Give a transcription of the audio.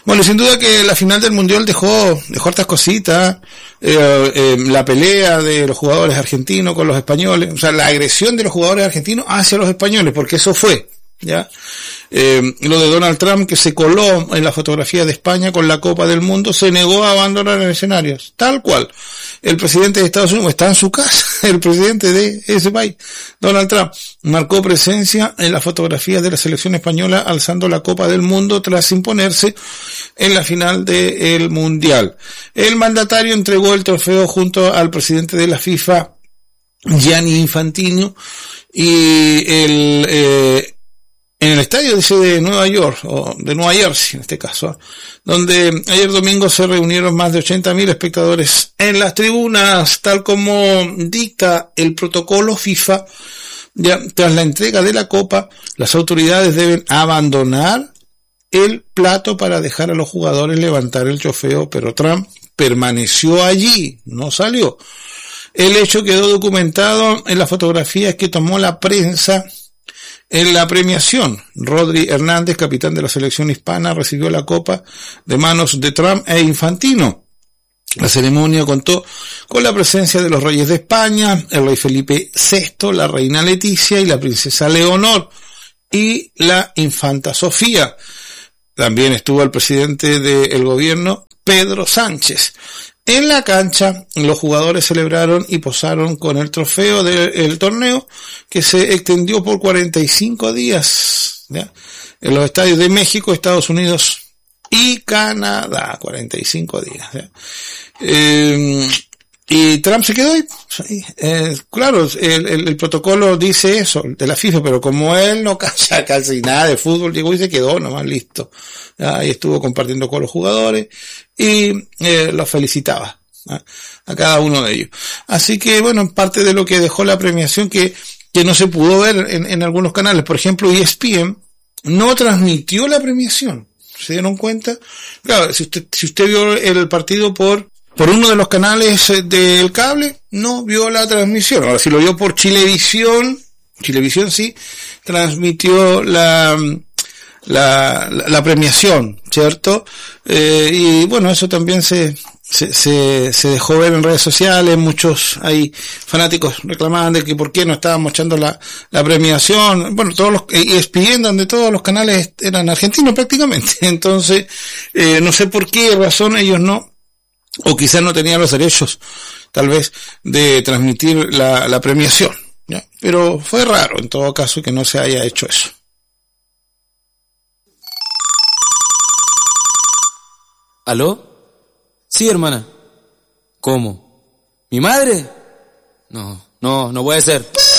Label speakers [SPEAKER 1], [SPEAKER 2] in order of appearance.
[SPEAKER 1] Bueno, sin duda que la final del Mundial dejó hartas cositas, la pelea de los jugadores argentinos con los españoles, o sea, la agresión de los jugadores argentinos hacia los españoles, porque eso fue, ¿ya? Lo de Donald Trump, que se coló en la fotografía de España con la Copa del Mundo, se negó a abandonar el escenario, tal cual. El presidente de Estados Unidos está en su casa, el presidente de ese país, Donald Trump, marcó presencia en la fotografía de la selección española alzando la Copa del Mundo tras imponerse en la final del Mundial. El mandatario entregó el trofeo junto al presidente de la FIFA, Gianni Infantino, y en el estadio de Nueva York, o de Nueva Jersey en este caso, donde ayer domingo se reunieron más de 80.000 espectadores en las tribunas, tal como dicta el protocolo FIFA. Ya, tras la entrega de la copa, las autoridades deben abandonar el plato para dejar a los jugadores levantar el trofeo, pero Trump permaneció allí, no salió. El hecho quedó documentado en las fotografías que tomó la prensa en la premiación. Rodri Hernández, capitán de la selección hispana, recibió la copa de manos de Trump e Infantino. La ceremonia contó con la presencia de los reyes de España, el rey Felipe VI, la reina Leticia y la princesa Leonor y la infanta Sofía. También estuvo el presidente del gobierno, Pedro Sánchez. En la cancha, los jugadores celebraron y posaron con el trofeo del torneo, que se extendió por 45 días, ¿ya? En los estadios de México, Estados Unidos y Canadá, 45 días, ¿ya? Y Trump se quedó ahí. Claro, el protocolo dice eso, de la FIFA, pero como él no cacha casi nada de fútbol, llegó y se quedó nomás, listo. Ahí estuvo compartiendo con los jugadores y los felicitaba, ¿no?, a cada uno de ellos. Así que, bueno, parte de lo que dejó la premiación que no se pudo ver en algunos canales, por ejemplo, ESPN no transmitió la premiación. ¿Se dieron cuenta? Claro, si usted vio el partido por uno de los canales del cable, no vio la transmisión. Ahora, si lo vio por Chilevisión sí transmitió la premiación, ¿cierto? Y bueno, eso también se dejó ver en redes sociales. Muchos hay fanáticos reclamaban de que por qué no estaban mostrando la premiación. Bueno, todos los ESPN, donde todos los canales eran argentinos prácticamente. Entonces, no sé por qué razón ellos no, o quizás no tenían los derechos, tal vez, de transmitir la premiación, ¿ya? Pero fue raro, en todo caso, que no se haya hecho eso.
[SPEAKER 2] ¿Aló? Sí, hermana. ¿Cómo? ¿Mi madre? No puede ser.